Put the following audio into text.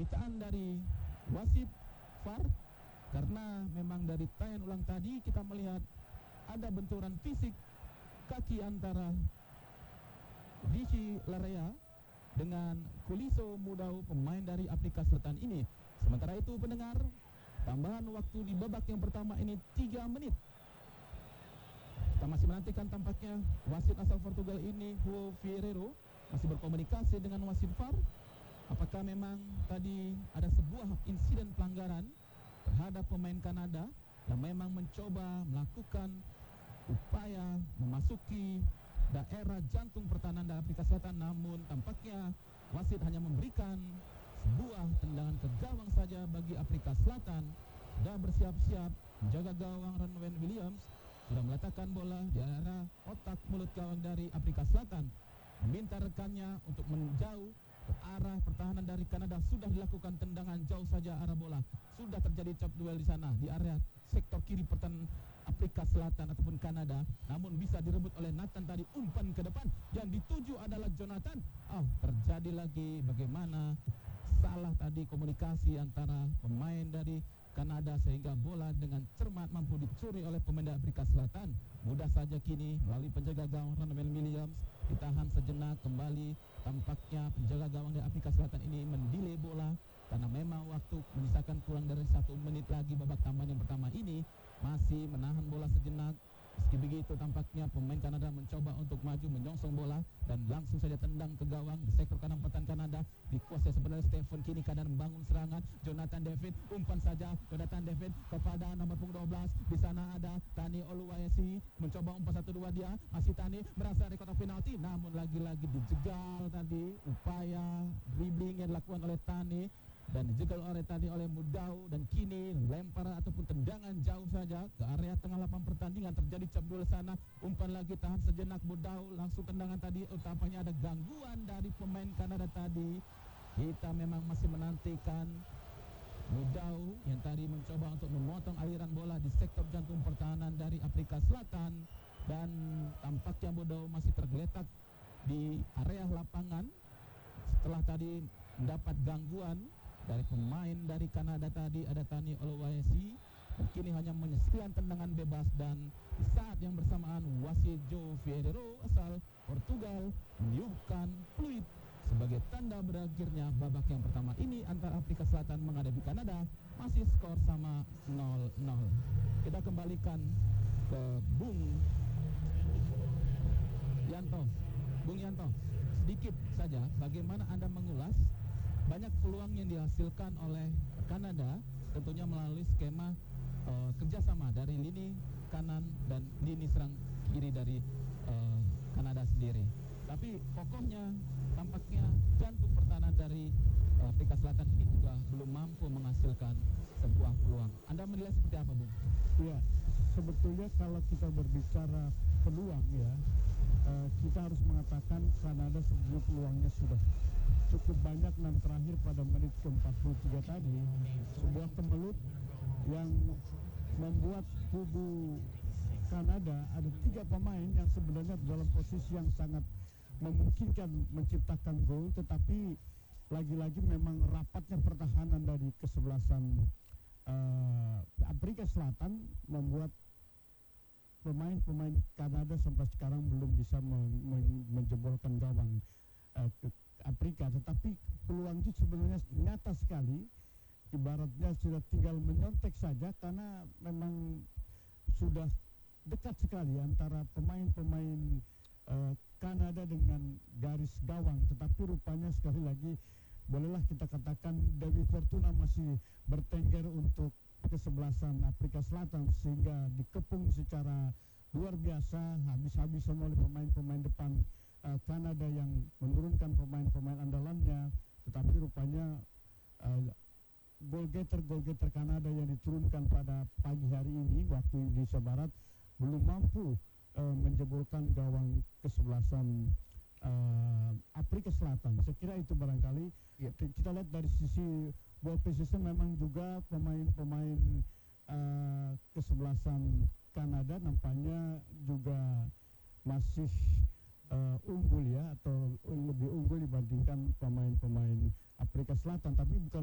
permintaan dari wasit VAR, karena memang dari tayangan ulang tadi kita melihat ada benturan fisik kaki antara Rishi Larea dengan Kuliso Mudau, pemain dari Afrika Selatan ini. Sementara itu pendengar, tambahan waktu di babak yang pertama ini 3 menit. Kita masih menantikan tampaknya wasit asal Portugal ini, Hugo Ferreiro, masih berkomunikasi dengan wasit VAR. Apakah memang tadi ada sebuah insiden pelanggaran terhadap pemain Kanada yang memang mencoba melakukan upaya memasuki daerah jantung pertahanan dari Afrika Selatan, namun tampaknya wasit hanya memberikan sebuah tendangan ke gawang saja bagi Afrika Selatan. Sudah bersiap-siap menjaga gawang Ronwen Williams, sudah meletakkan bola di arah otak mulut gawang dari Afrika Selatan, meminta rekannya untuk menjauh ke arah pertahanan dari Kanada. Sudah dilakukan tendangan jauh saja arah bola, sudah terjadi chop duel di sana di area sektor kiri pertahanan Afrika Selatan ataupun Kanada, namun bisa direbut oleh Nathan tadi. Umpan ke depan yang dituju adalah Jonathan. Terjadi lagi bagaimana salah tadi komunikasi antara pemain dari Kanada sehingga bola dengan cermat mampu dicuri oleh pemain dari Afrika Selatan. Mudah saja kini melalui penjaga gawang Ronwen Williams ditahan sejenak kembali. Tampaknya penjaga gawang dari Afrika Selatan ini mendelay bola karena memang waktu menyisakan kurang dari 1 menit lagi babak tambahan yang pertama ini, masih menahan bola sejenak. Meski begitu tampaknya pemain Kanada mencoba untuk maju menyongsong bola dan langsung saja tendang ke gawang di sektor kanan pertahanan Kanada, dikuasai sebenarnya Stephen. Kini keadaan membangun serangan Jonathan David, umpan saja Jonathan David kepada nomor punggung 12. Di sana ada Tani Oluwaisi, mencoba umpan 1-2 dia, masih Tani merasa di kotak penalti, namun lagi-lagi dijegal tadi upaya dribbling yang dilakukan oleh Tani dan dijegal oleh Mudau, dan kini lemparan ataupun tendangan jauh saja ke area tengah lapangan pertandingan. Terjadi cap dulu sana, umpan lagi, tahan sejenak Mudau, langsung tendangan tadi. Tampaknya ada gangguan dari pemain Kanada tadi. Kita memang masih menantikan Mudau yang tadi mencoba untuk memotong aliran bola di sektor jantung pertahanan dari Afrika Selatan, dan tampaknya Mudau masih tergeletak di area lapangan setelah tadi mendapat gangguan dari pemain dari Kanada tadi. Ada Tani Oluwaisi, kini hanya menyaksikan tendangan bebas, dan di saat yang bersamaan wasit João Ferreiro asal Portugal meniupkan fluid sebagai tanda berakhirnya babak yang pertama ini antara Afrika Selatan menghadapi Kanada. Masih skor sama 0-0. Kita kembalikan ke Bung Yanto. Bung Yanto, sedikit saja bagaimana Anda mengulas banyak peluang yang dihasilkan oleh Kanada, tentunya melalui skema kerjasama dari lini kanan dan lini serang kiri dari Kanada sendiri. Tapi pokoknya tampaknya jantung pertahanan dari Afrika Selatan ini juga belum mampu menghasilkan sebuah peluang. Anda menilai seperti apa, Bung? Ya, sebetulnya kalau kita berbicara peluang ya, kita harus mengatakan Kanada sebetulnya peluangnya sudah cukup banyak, dan terakhir pada menit ke-43 tadi sebuah kemelut yang membuat kubu Kanada ada 3 pemain yang sebenarnya dalam posisi yang sangat memungkinkan menciptakan gol, tetapi lagi-lagi memang rapatnya pertahanan dari kesebelasan Afrika Selatan membuat pemain-pemain Kanada sampai sekarang belum bisa menjebolkan gawang Afrika. Tetapi peluang itu sebenarnya nyata sekali, ibaratnya sudah tinggal menyontek saja, karena memang sudah dekat sekali antara pemain-pemain Kanada dengan garis gawang. Tetapi rupanya sekali lagi bolehlah kita katakan Dewi Fortuna masih bertengger untuk kesebelasan Afrika Selatan, sehingga dikepung secara luar biasa habis-habisan oleh pemain-pemain depan Kanada yang menurunkan pemain-pemain andalannya. Tetapi rupanya goal-getter Kanada yang diturunkan pada pagi hari ini waktu Indonesia Barat belum mampu menjebolkan gawang kesebelasan Afrika Selatan. Saya kira itu barangkali kita lihat dari sisi ball possession, memang juga pemain-pemain kesebelasan Kanada nampaknya juga masih unggul ya, atau lebih unggul dibandingkan pemain-pemain Afrika Selatan. Tapi bukan